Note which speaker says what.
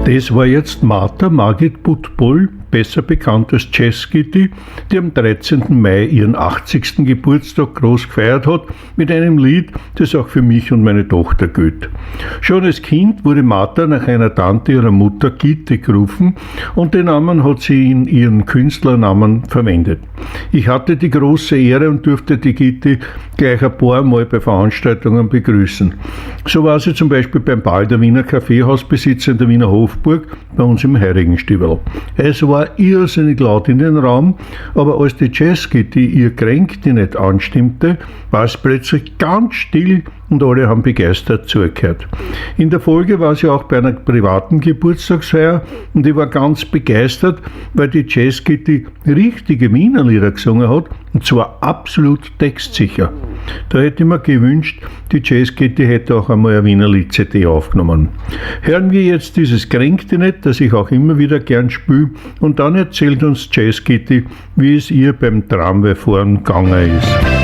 Speaker 1: Das war jetzt Martha Margit Budboll, besser bekannt als Jazz Kitty, die am 13. Mai ihren 80. Geburtstag groß gefeiert hat, mit einem Lied, das auch für mich und meine Tochter gilt. Schon als Kind wurde Martha nach einer Tante ihrer Mutter Gitti gerufen und den Namen hat sie in ihren Künstlernamen verwendet. Ich hatte die große Ehre und durfte die Gitti gleich ein paar Mal bei Veranstaltungen begrüßen. So war sie zum Beispiel beim Ball der Wiener Kaffeehausbesitzer in der Wiener Hofburg bei uns im Heiligenstiebel. Es war irrsinnig laut in den Raum, aber als die Jazzgitti ihr Kränkti nicht anstimmte, war es plötzlich ganz still und alle haben begeistert zugehört. In der Folge war sie auch bei einer privaten Geburtstagsfeier und ich war ganz begeistert, weil die Jazzgitti richtige Wiener Lieder gesungen hat und zwar absolut textsicher. Da hätte ich mir gewünscht, die Jazzgitti hätte auch einmal eine Wiener Lied-CD aufgenommen. Hören wir jetzt dieses Kränkti nicht, das ich auch immer wieder gern spiele, und dann erzählt uns Jazzgitti, wie es ihr beim Tramwayfahren gegangen ist.